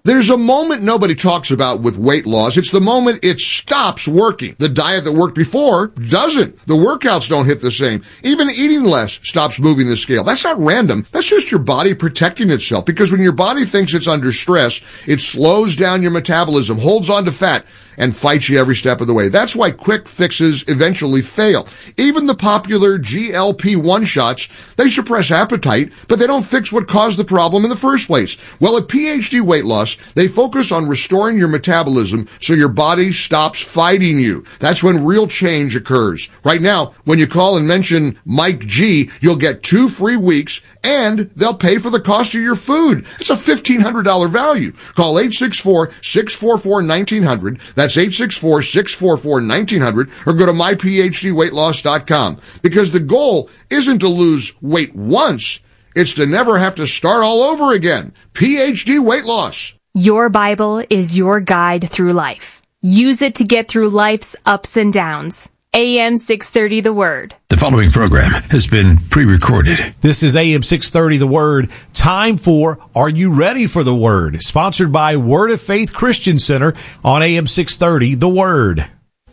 There's a moment nobody talks about with weight loss. It's the moment it stops working. The diet that worked before doesn't. The workouts don't hit the same. Even eating less stops moving the scale. That's not random. That's just your body protecting itself, because when your body thinks it's under stress, it slows down your metabolism, holds on to fat, and fights you every step of the way. That's why quick fixes eventually fail. Even the popular GLP-1 shots, they suppress appetite, but they don't fix what caused the problem in the first place. Well, at PhD Weight Loss, they focus on restoring your metabolism so your body stops fighting you. That's when real change occurs. Right now, when you call and mention Mike G, you'll get 2 free weeks, and they'll pay for the cost of your food. It's a $1,500 value. Call 864-644-1900. That's 864-644-1900, or go to myphdweightloss.com. Because the goal isn't to lose weight once, it's to never have to start all over again. PhD Weight Loss. Your Bible is your guide through life. Use it to get through life's ups and downs. AM 630 The Word. The following program has been pre-recorded. This is AM 630 The Word. Time for Are You Ready for the Word? Sponsored by Word of Faith Christian Center on AM 630 The Word.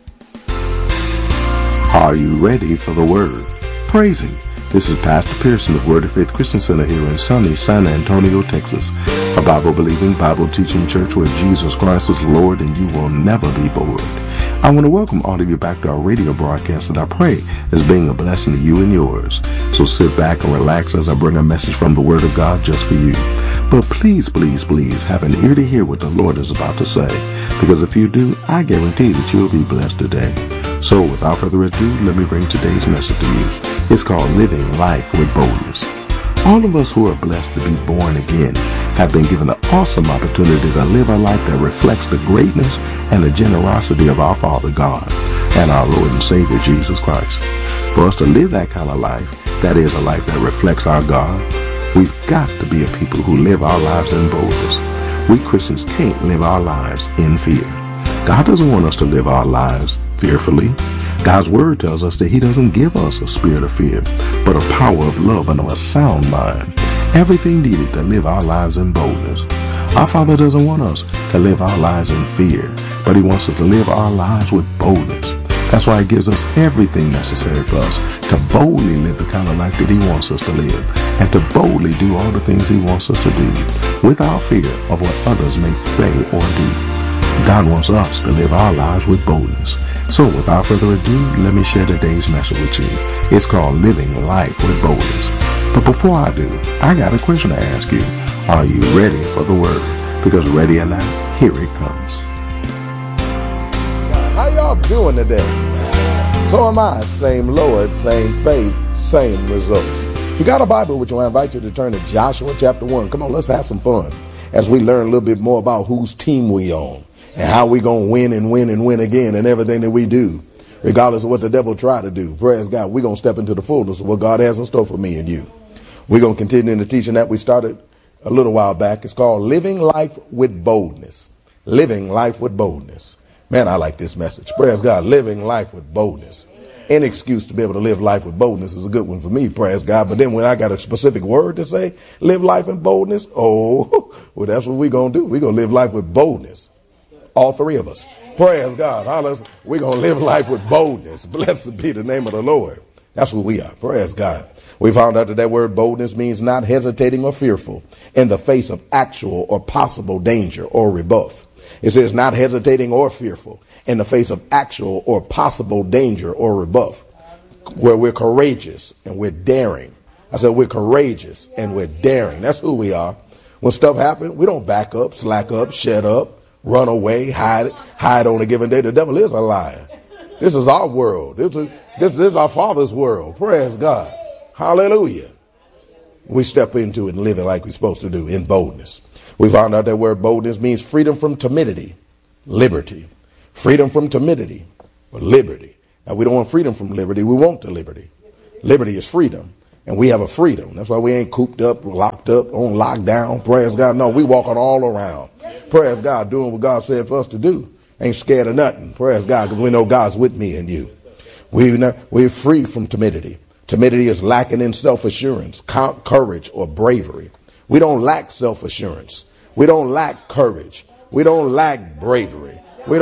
Are you ready for the Word? Praise Him. This is Pastor Pearson of Word of Faith Christian Center here in sunny San Antonio, Texas. A Bible-believing, Bible-teaching church where Jesus Christ is Lord and you will never be bored. I want to welcome all of you back to our radio broadcast that I pray is being a blessing to you and yours. So sit back and relax as I bring a message from the Word of God just for you. But please, please, please have an ear to hear what the Lord is about to say. Because if you do, I guarantee that you'll be blessed today. So without further ado, let me bring today's message to you. It's called Living Life with Boldness. All of us who are blessed to be born again have been given an awesome opportunity to live a life that reflects the greatness and the generosity of our Father God and our Lord and Savior Jesus Christ. For us to live that kind of life, that is a life that reflects our God, we've got to be a people who live our lives in boldness. We Christians can't live our lives in fear. God doesn't want us to live our lives fearfully. God's word tells us that He doesn't give us a spirit of fear, but a power of love and of a sound mind. Everything needed to live our lives in boldness. Our Father doesn't want us to live our lives in fear, but He wants us to live our lives with boldness. That's why He gives us everything necessary for us to boldly live the kind of life that He wants us to live, and to boldly do all the things He wants us to do, without fear of what others may say or do. God wants us to live our lives with boldness. So without further ado, let me share today's message with you. It's called Living Life with Boldness. But before I do, I got a question to ask you. Are you ready for the Word? Because ready or not, here it comes. How y'all doing today? So am I. Same Lord, same faith, same results. If you got a Bible with you, I invite you to turn to Joshua chapter 1. Come on, let's have some fun as we learn a little bit more about whose team we on. And how we going to win and win and win again in everything that we do, regardless of what the devil tried to do. Praise God. We're going to step into the fullness of what God has in store for me and you. We're going to continue in the teaching that we started a little while back. It's called Living Life with Boldness. Living Life with Boldness. Man, I like this message. Praise God. Living life with boldness. Any excuse to be able to live life with boldness is a good one for me. Praise God. But then when I got a specific word to say, live life in boldness. Oh, well, that's what we're going to do. We're going to live life with boldness. All three of us. Praise God. We're going to live life with boldness. Blessed be the name of the Lord. That's what we are. Praise God. We found out that word boldness means not hesitating or fearful in the face of actual or possible danger or rebuff. It says not hesitating or fearful in the face of actual or possible danger or rebuff. Where we're courageous and we're daring. I said we're courageous and we're daring. That's who we are. When stuff happens, we don't back up, slack up, shut up, run away, hide on a given day. The devil is a liar. This is our world. This is our Father's world. Praise God. Hallelujah. We step into it and live it like we're supposed to do in boldness. We found out that word boldness means freedom from timidity, liberty. Freedom from timidity, or liberty. Now, we don't want freedom from liberty. We want the liberty. Liberty is freedom. And we have a freedom. That's why we ain't cooped up, locked up, on lockdown. Praise God. No, we walking all around. Praise God, doing what God said for us to do. Ain't scared of nothing. Praise God, because we know God's with me and you. We're free from timidity. Timidity is lacking in self-assurance, courage, or bravery. We don't lack self-assurance. We don't lack courage. We don't lack bravery. We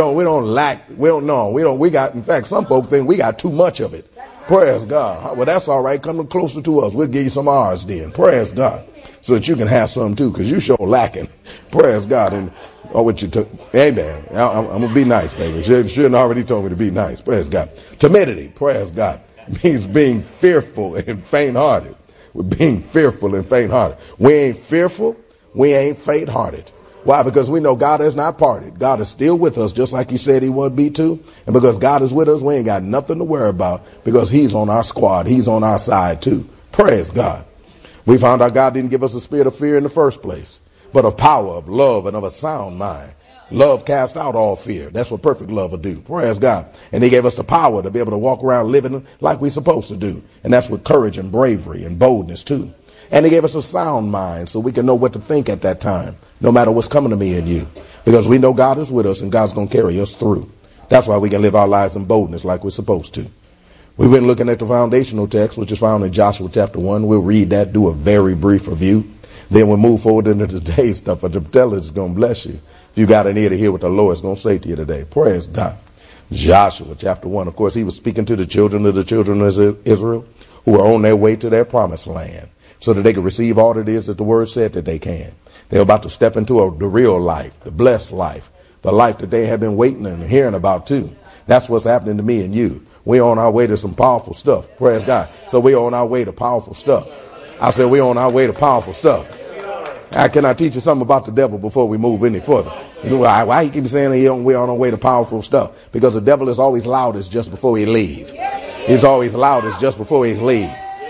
got, in fact, some folk think we got too much of it. Praise God. Well, that's all right. Come closer to us. We'll give you some of ours then. Praise God. So that you can have some too, because you sure lacking. Praise God. And what you took. Amen. I'm going to be nice, baby. She shouldn't already told me to be nice. Praise God. Timidity. Praise God. Means being fearful and faint-hearted. We're being fearful and faint-hearted. We ain't fearful. We ain't faint-hearted. Why? Because we know God has not parted. God is still with us, just like he said he would be too. And because God is with us, we ain't got nothing to worry about, because he's on our squad. He's on our side too. Praise God. We found out God didn't give us a spirit of fear in the first place, but of power, of love, and of a sound mind. Love casts out all fear. That's what perfect love will do. Praise God. And he gave us the power to be able to walk around living like we're supposed to do. And that's with courage and bravery and boldness too. And he gave us a sound mind so we can know what to think at that time, no matter what's coming to me and you, because we know God is with us and God's going to carry us through. That's why we can live our lives in boldness like we're supposed to. We've been looking at the foundational text, which is found in Joshua chapter 1. We'll read that, do a very brief review. Then we'll move forward into today's stuff. But the teller is going to bless you. If you got an ear to hear what the Lord is going to say to you today. Praise God. Joshua chapter 1. Of course, he was speaking to the children of Israel who were on their way to their promised land, so that they could receive all it is that the word said that they can. They're about to step into the real life, the blessed life, the life that they have been waiting and hearing about too. That's what's happening to me and you. We're on our way to some powerful stuff. Praise God. So we're on our way to powerful stuff. I said we're on our way to powerful stuff. Can I teach you something about the devil before we move any further? Why you keep saying we're on our way to powerful stuff? Because the devil is always loudest just before he leaves. He's always loudest just before he leaves.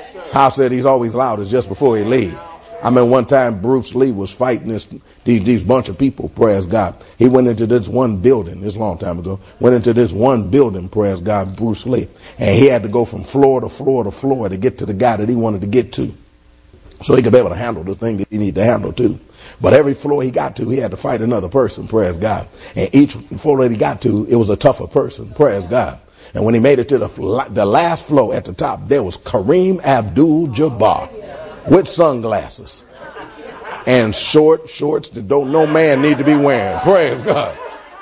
I said he's always loudest just before he leaves. I mean, one time Bruce Lee was fighting these bunch of people, praise God. He went into this one building, this long time ago, went into this one building, praise God, Bruce Lee. And he had to go from floor to floor to floor to get to the guy that he wanted to get to, so he could be able to handle the thing that he needed to handle too. But every floor he got to, he had to fight another person, praise God. And each floor that he got to, it was a tougher person, praise God. And when he made it to the last floor at the top, there was Kareem Abdul-Jabbar with sunglasses and shorts that no man need to be wearing. Praise God.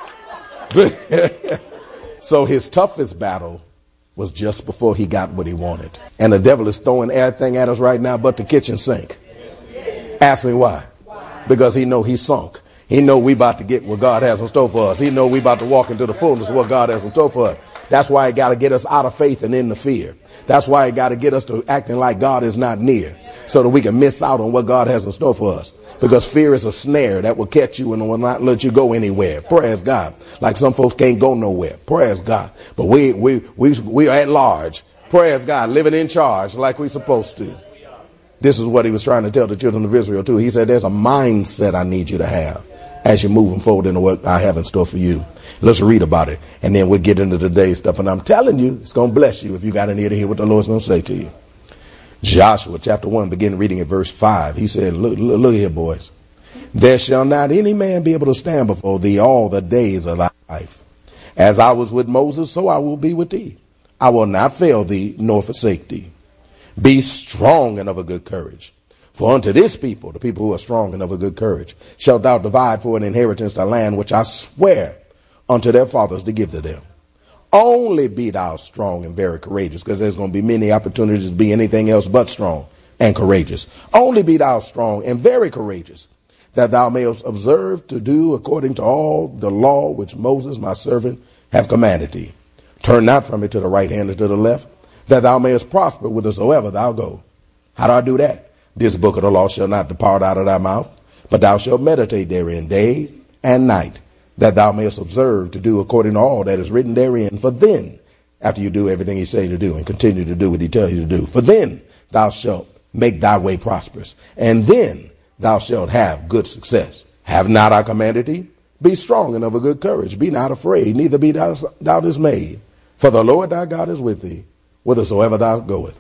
So his toughest battle was just before he got what he wanted. And the devil is throwing everything at us right now but the kitchen sink. Ask me why. Because he know he's sunk. He know we about to get what God has in store for us. He know we about to walk into the fullness of what God has in store for us. That's why he got to get us out of faith and into fear. That's why he got to get us to acting like God is not near, so that we can miss out on what God has in store for us. Because fear is a snare that will catch you and will not let you go anywhere. Praise God. Like some folks can't go nowhere. Praise God. But we are at large. Praise God. Living in charge like we're supposed to. This is what he was trying to tell the children of Israel too. He said, there's a mindset I need you to have as you're moving forward into what I have in store for you. Let's read about it, and then we'll get into today's stuff. And I'm telling you, it's going to bless you if you got an ear to hear what the Lord's going to say to you. Joshua chapter 1, begin reading at verse 5. He said, look here, boys. There shall not any man be able to stand before thee all the days of thy life. As I was with Moses, so I will be with thee. I will not fail thee nor forsake thee. Be strong and of a good courage. For unto this people, the people who are strong and of a good courage, shalt thou divide for an inheritance the land which I swear unto their fathers to give to them. Only be thou strong and very courageous, because there's going to be many opportunities to be anything else but strong and courageous. Only be thou strong and very courageous, that thou mayest observe to do according to all the law which Moses my servant have commanded thee. Turn not from it to the right hand or to the left, that thou mayest prosper whithersoever thou go. How do I do that? This book of the law shall not depart out of thy mouth, but thou shalt meditate therein day and night, that thou mayest observe to do according to all that is written therein. For then, after you do everything he say to do and continue to do what he tells you to do, for then thou shalt make thy way prosperous, and then thou shalt have good success. Have not I commanded thee? Be strong and of a good courage. Be not afraid, neither be thou dismayed. For the Lord thy God is with thee, whithersoever thou goest.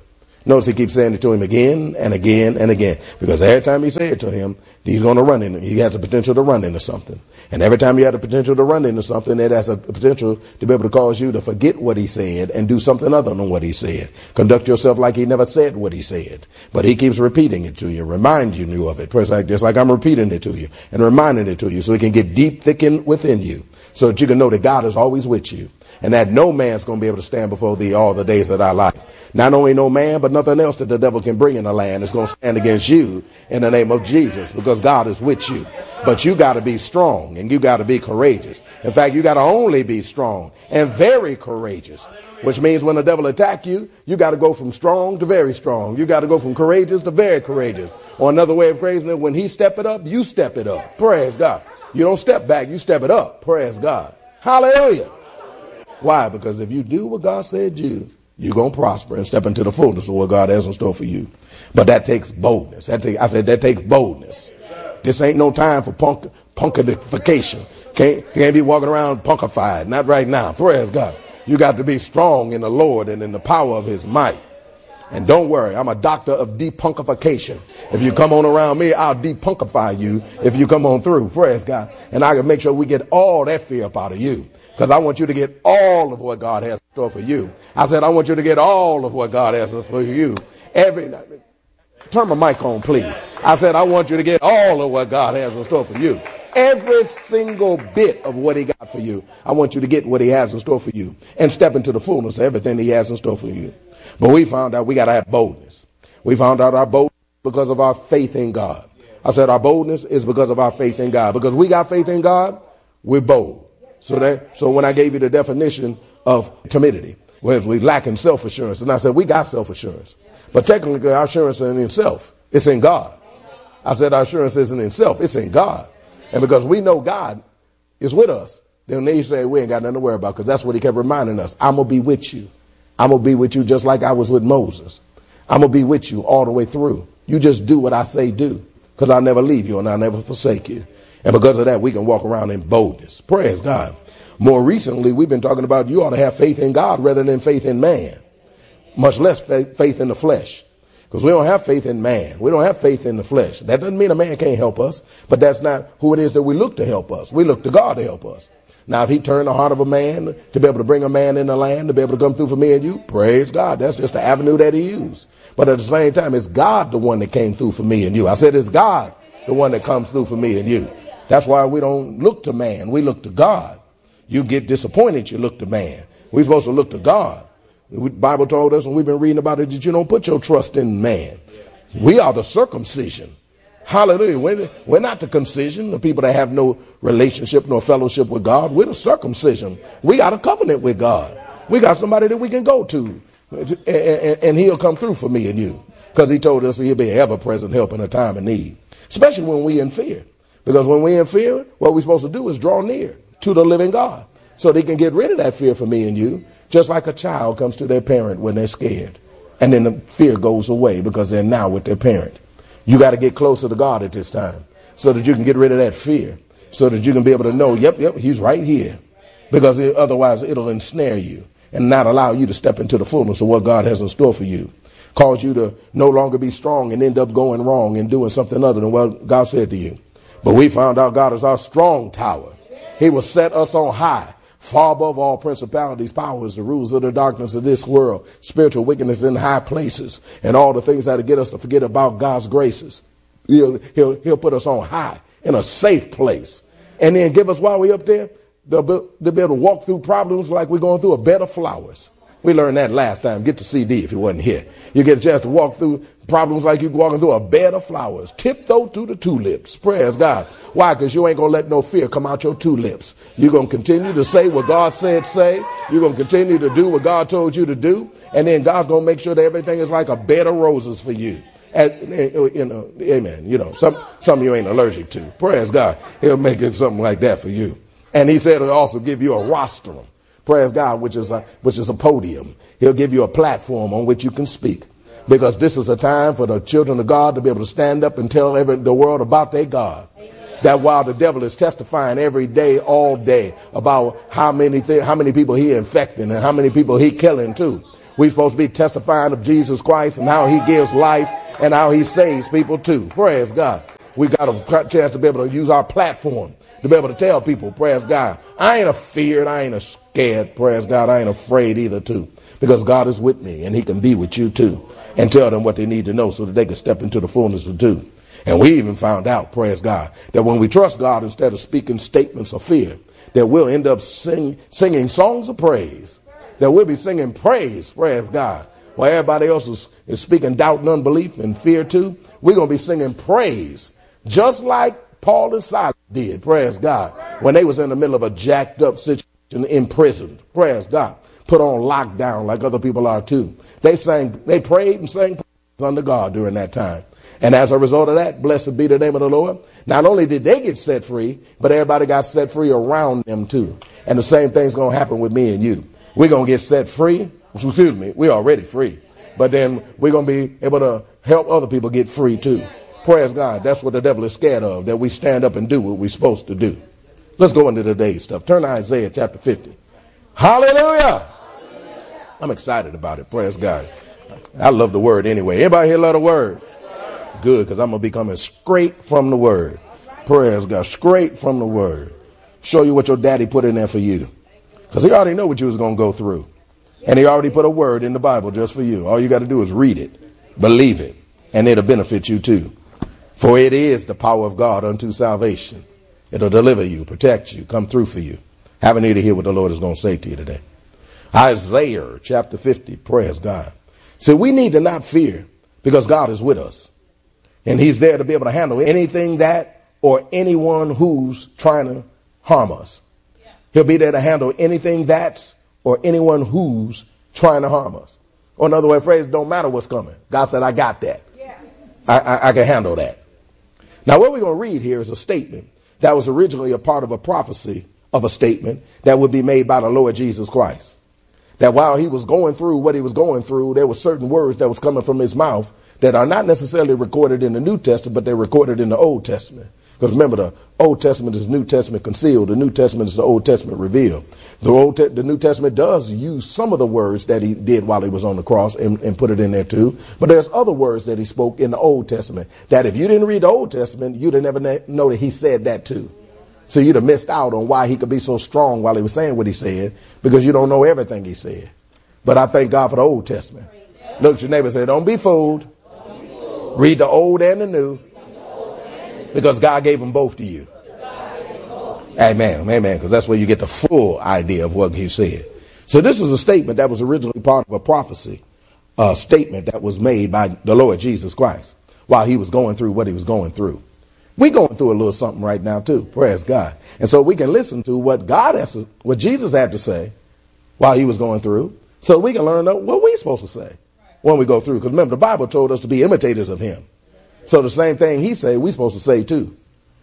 Notice he keeps saying it to him again and again and again. Because every time he said it to him, he's going to run into him. He has the potential to run into something. And every time you have the potential to run into something, it has a potential to be able to cause you to forget what he said and do something other than what he said. Conduct yourself like he never said what he said. But he keeps repeating it to you, reminding you of it. Just like I'm repeating it to you and reminding it to you so it can get deep, thick within you. So that you can know that God is always with you. And that no man's going to be able to stand before thee all the days of thy life. Not only no man, but nothing else that the devil can bring in the land is going to stand against you in the name of Jesus, because God is with you. But you got to be strong and you got to be courageous. In fact, you got to only be strong and very courageous, which means when the devil attack you, you got to go from strong to very strong. You got to go from courageous to very courageous. Or another way of phrasing it, when he step it up, you step it up. Praise God. You don't step back, you step it up. Praise God. Hallelujah. Why? Because if you do what God said you're going to prosper and step into the fullness of what God has in store for you. But that takes boldness. I said that takes boldness. This ain't no time for punkification. Can't be walking around punkified. Not right now. Praise God. You got to be strong in the Lord and in the power of his might. And don't worry, I'm a doctor of depunkification. If you come on around me, I'll depunkify you if you come on through. Praise God. And I can make sure we get all that fear up out of you. Because I want you to get all of what God has in store for you. I said, I want you to get all of what God has for you. Turn my mic on, please. I said, I want you to get all of what God has in store for you. Every single bit of what he got for you. I want you to get what he has in store for you and step into the fullness of everything he has in store for you. But we found out we got to have boldness. We found out our boldness because of our faith in God. I said our boldness is because of our faith in God. Because we got faith in God, we're bold. So when I gave you the definition of timidity, whereas we lack in self-assurance, and I said we got self-assurance. But technically our assurance isn't in self. It's in God. I said our assurance isn't in self. It's in God. And because we know God is with us, then they say we ain't got nothing to worry about, because that's what he kept reminding us. I'm going to be with you. I'm going to be with you just like I was with Moses. I'm going to be with you all the way through. You just do what I say do, because I'll never leave you and I'll never forsake you. And because of that, we can walk around in boldness. Praise God. More recently, we've been talking about you ought to have faith in God rather than faith in man, much less faith in the flesh. Because we don't have faith in man. We don't have faith in the flesh. That doesn't mean a man can't help us, but that's not who it is that we look to help us. We look to God to help us. Now, if he turned the heart of a man to be able to bring a man in the land, to be able to come through for me and you, praise God. That's just the avenue that he used. But at the same time, it's God the one that came through for me and you. I said it's God the one that comes through for me and you. That's why we don't look to man. We look to God. You get disappointed, you look to man. We're supposed to look to God. The Bible told us, and we've been reading about it, that you don't put your trust in man. We are the circumcision. Hallelujah. We're not the concision, the people that have no relationship, no fellowship with God. We're the circumcision. We got a covenant with God. We got somebody that we can go to, and he'll come through for me and you. Because he told us he'll be an ever-present help in a time of need, especially when we're in fear. Because when we're in fear, what we're supposed to do is draw near to the living God so they can get rid of that fear for me and you, just like a child comes to their parent when they're scared. And then the fear goes away because they're now with their parent. You got to get closer to God at this time so that you can get rid of that fear, so that you can be able to know, yep, he's right here. Because otherwise it'll ensnare you and not allow you to step into the fullness of what God has in store for you. Cause you to no longer be strong and end up going wrong and doing something other than what God said to you. But we found out God is our strong tower. He will set us on high, far above all principalities, powers, the rulers of the darkness of this world, spiritual wickedness in high places, and all the things that get us to forget about God's graces. He'll put us on high in a safe place. And then give us, while we're up there, they'll be able to walk through problems like we're going through a bed of flowers. We learned that last time. Get the CD if you wasn't here. You get a chance to walk through problems like you're walking through a bed of flowers. Tiptoe through the tulips. Praise God. Why? Because you ain't going to let no fear come out your tulips. You're going to continue to say what God said say. You're going to continue to do what God told you to do. And then God's going to make sure that everything is like a bed of roses for you. Amen. Some of you ain't allergic to. Praise God. He'll make it something like that for you. And he said he'll also give you a rostrum. Praise God, which is a podium. He'll give you a platform on which you can speak. Because this is a time for the children of God to be able to stand up and tell the world about their God. That while the devil is testifying every day, all day, about how many people he infecting and how many people he killing too, We're supposed to be testifying of Jesus Christ and how he gives life and how he saves people too. Praise God. We got a chance to be able to use our platform to be able to tell people, praise God, I ain't afeared, I ain't scared, praise God, I ain't afraid either too. Because God is with me and he can be with you too. And tell them what they need to know so that they can step into the fullness of too. And we even found out, praise God, that when we trust God instead of speaking statements of fear, that we'll end up singing songs of praise. That we'll be singing praise, praise God. While everybody else is speaking doubt and unbelief and fear too, we're going to be singing praise. Just like Paul and Silas did, praise God, when they was in the middle of a jacked up situation, imprisoned, praise God, put on lockdown like other people are too. They prayed and sang praise unto God during that time. And as a result of that, blessed be the name of the Lord. Not only did they get set free, but everybody got set free around them too. And the same thing's going to happen with me and you. We're going to get set free. Excuse me, we're already free. But then we're going to be able to help other people get free too. Praise God. That's what the devil is scared of, that we stand up and do what we're supposed to do. Let's go into today's stuff. Turn to Isaiah chapter 50. Hallelujah. I'm excited about it. Praise God. I love the word anyway. Anybody here love the word? Good, because I'm going to be coming straight from the word. Praise God. Straight from the word. Show you what your daddy put in there for you. Because he already know what you was going to go through. And he already put a word in the Bible just for you. All you got to do is read it, believe it, and it'll benefit you too. For it is the power of God unto salvation. It'll deliver you, protect you, come through for you. Have an ear to hear what the Lord is going to say to you today. Isaiah chapter 50, praise God. So we need to not fear because God is with us. And he's there to be able to handle anything that or anyone who's trying to harm us. He'll be there to handle anything that's or anyone who's trying to harm us. Or another way of phrase, don't matter what's coming. God said, I got that. I can handle that. Now, what we're going to read here is a statement that was originally a part of a prophecy of a statement that would be made by the Lord Jesus Christ. That while he was going through what he was going through, there were certain words that was coming from his mouth that are not necessarily recorded in the New Testament, but they're recorded in the Old Testament. Because remember, the Old Testament is New Testament concealed. The New Testament is the Old Testament revealed. The New Testament does use some of the words that he did while he was on the cross and put it in there too. But there's other words that he spoke in the Old Testament that if you didn't read the Old Testament, you'd have never know that he said that too. So you'd have missed out on why he could be so strong while he was saying what he said, because you don't know everything he said. But I thank God for the Old Testament. Look at your neighbor and say, don't be fooled. Read the Old and the New, because God gave them both to you. Amen. Amen. Because that's where you get the full idea of what he said. So this is a statement that was originally part of a prophecy, a statement that was made by the Lord Jesus Christ while he was going through what he was going through. We're going through a little something right now too. Praise God. And so we can listen to what what Jesus had to say while he was going through, so we can learn what we're supposed to say when we go through. Because remember, the Bible told us to be imitators of him. So the same thing he said, we're supposed to say too.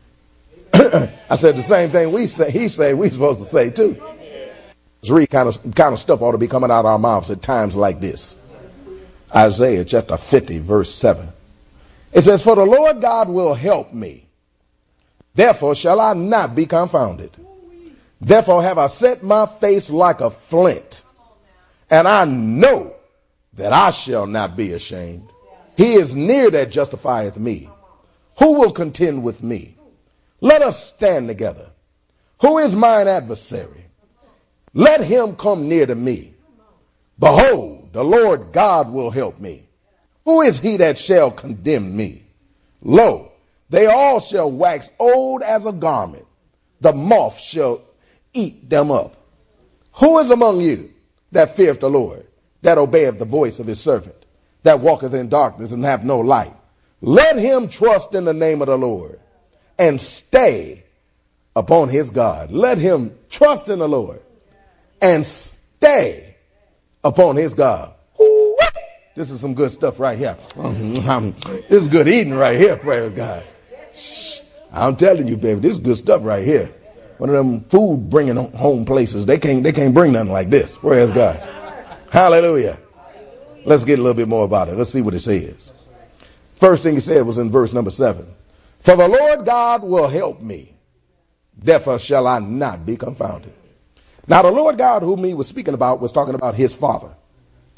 I said the same thing he said, we're supposed to say too. Let's read kind of stuff ought to be coming out of our mouths at times like this. Isaiah chapter 50, verse 7. It says, for the Lord God will help me. Therefore shall I not be confounded. Therefore have I set my face like a flint. And I know that I shall not be ashamed. He is near that justifieth me. Who will contend with me? Let us stand together. Who is mine adversary? Let him come near to me. Behold, the Lord God will help me. Who is he that shall condemn me? Lo, they all shall wax old as a garment. The moth shall eat them up. Who is among you that feareth the Lord, that obeyeth the voice of his servant, that walketh in darkness and hath no light? Let him trust in the name of the Lord and stay upon his God. Let him trust in the Lord and stay upon his God. Ooh, this is some good stuff right here. This is good eating right here, praise God. I'm telling you, baby, this is good stuff right here. One of them food bringing home places, they can't bring nothing like this. Praise God. Hallelujah. Let's get a little bit more about it. Let's see what it says. First thing he said was in verse number 7. For the Lord God will help me. Therefore shall I not be confounded. Now the Lord God whom he was speaking about was talking about his Father.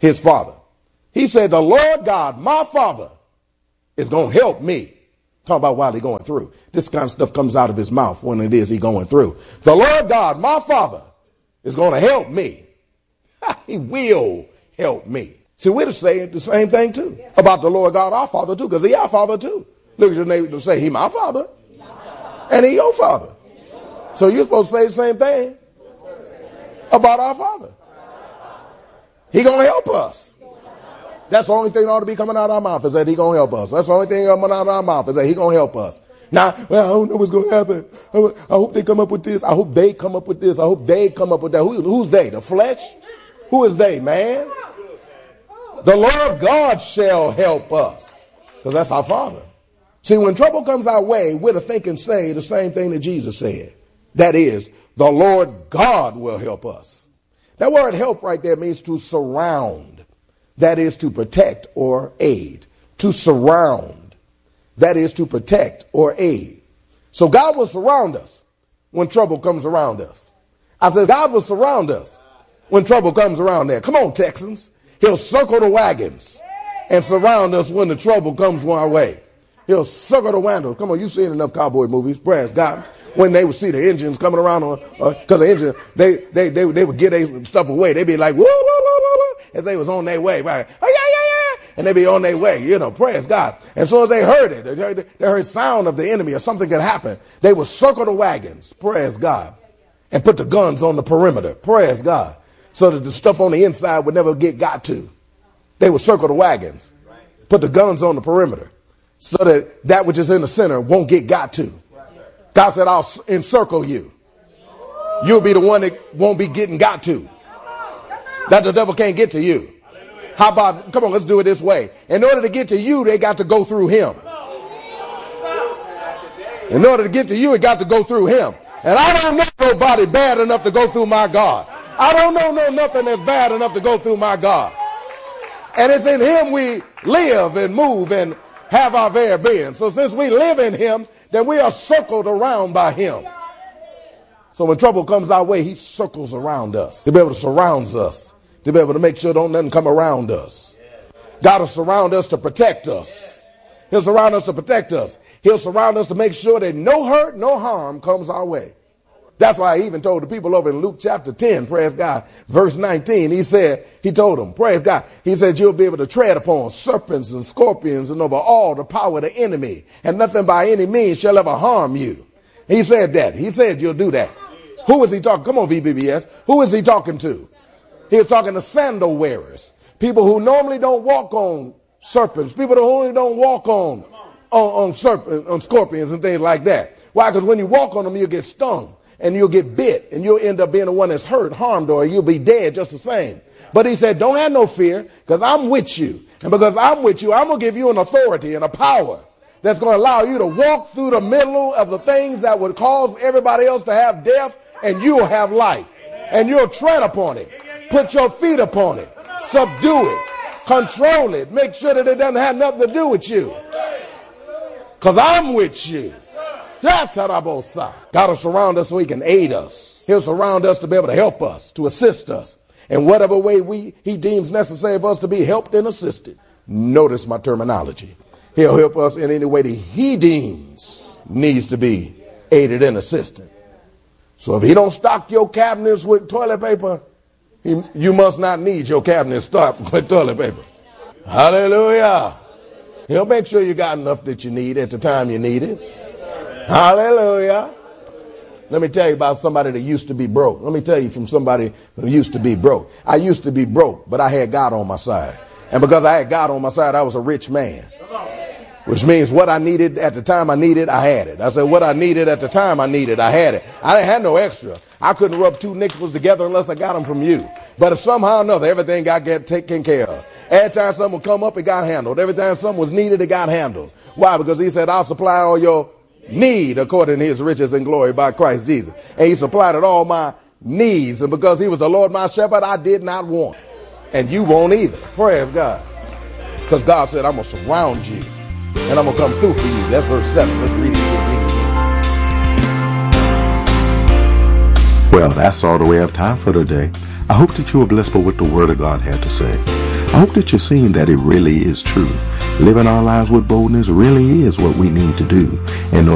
his father. He said, the Lord God, my father, is going to help me. Talk about while he's going through. This kind of stuff comes out of his mouth when it is he's going through. The Lord God, my father, is going to help me. He will help me. See, we're saying the same thing too about the Lord God, our father too, because he's our father too. Look at your neighbor and say, he my father and he your father. So you're supposed to say the same thing about our father. He going to help us. That's the only thing that ought to be coming out of our mouth is that he going to help us. That's the only thing coming out of our mouth is that he going to help us. Now, well, I don't know what's going to happen. I hope they come up with this. I hope they come up with this. I hope they come up with that. Who's they? The flesh? Who is they, man? The Lord God shall help us. Because that's our Father. See, when trouble comes our way, we're to think and say the same thing that Jesus said. That is, the Lord God will help us. That word help right there means to surround. That is to protect or aid. To surround. That is to protect or aid. So God will surround us when trouble comes around us. I said God will surround us when trouble comes around there. Come on, Texans. He'll circle the wagons and surround us when the trouble comes our way. He'll circle the wagons. Come on, you've seen enough cowboy movies. Praise God. When they would see the engines coming around, because the engine, they would get their stuff away. They'd be like, woo, woo, woo, woo, woo, as they was on their way. Right? Oh, yeah, yeah, yeah. And they'd be on their way, praise God. And so as they heard it, they heard sound of the enemy or something could happen, they would circle the wagons, praise God, and put the guns on the perimeter, praise God, so that the stuff on the inside would never get got to. They would circle the wagons, put the guns on the perimeter, so that that which is in the center won't get got to. God said, I'll encircle you. You'll be the one that won't be getting got to. That the devil can't get to you. How about, come on, let's do it this way. In order to get to you, they got to go through him. In order to get to you, it got to go through him. And I don't know nobody bad enough to go through my God. I don't know nothing that's bad enough to go through my God. And it's in him we live and move and have our very being. So since we live in him, then we are circled around by him. So when trouble comes our way, he circles around us to be able to surround us, to be able to make sure don't nothing come around us. God will surround us to protect us. He'll surround us to protect us. He'll surround us to make sure that no hurt, no harm comes our way. That's why he even told the people over in Luke chapter 10, praise God, verse 19, he told them, praise God, he said, you'll be able to tread upon serpents and scorpions and over all the power of the enemy, and nothing by any means shall ever harm you. He said that. He said you'll do that. Who is he talking? Come on, VBBS. Who is he talking to? He was talking to sandal wearers, people who normally don't walk on serpents, people who only don't walk on scorpions and things like that. Why? Because when you walk on them, you'll get stung. And you'll get bit, and you'll end up being the one that's hurt, harmed, or you'll be dead just the same. But he said, don't have no fear, because I'm with you. And because I'm with you, I'm going to give you an authority and a power that's going to allow you to walk through the middle of the things that would cause everybody else to have death, and you'll have life. And you'll tread upon it. Put your feet upon it. Subdue it. Control it. Make sure that it doesn't have nothing to do with you. Because I'm with you. God will surround us so he can aid us. He'll surround us to be able to help us, to assist us in whatever way he deems necessary for us to be helped and assisted. Notice my terminology. He'll help us in any way that he deems needs to be aided and assisted. So if he don't stock your cabinets with toilet paper, you must not need your cabinet stocked with toilet paper. Hallelujah. He'll make sure you got enough that you need at the time you need it. Hallelujah. Let me tell you about somebody that used to be broke. Let me tell you from somebody who used to be broke. I used to be broke, but I had God on my side. And because I had God on my side, I was a rich man. Which means what I needed at the time I needed, I had it. I said what I needed at the time I needed, I had it. I didn't have no extra. I couldn't rub two nickels together unless I got them from you. But if somehow or another everything got taken care of. Every time something would come up, it got handled. Every time something was needed, it got handled. Why? Because he said, I'll supply all your need according to his riches and glory by Christ Jesus. And he supplied it all my needs. And because he was the Lord my shepherd, I did not want. And you won't either. Praise God. Because God said, I'm going to surround you. And I'm going to come through for you. That's verse 7. Let's read it. Well, that's all the way I have time for today. I hope that you were blessed by what the Word of God had to say. I hope that you're seeing that it really is true. Living our lives with boldness really is what we need to do in